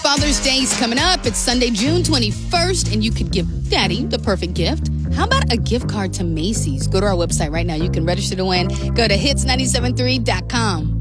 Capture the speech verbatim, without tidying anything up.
Father's Day is coming up. It's Sunday, June twenty-first, and you could give Daddy the perfect gift. How about a gift card to Macy's? Go to our website right now. You can register to win. Go to hits nine seven three dot com.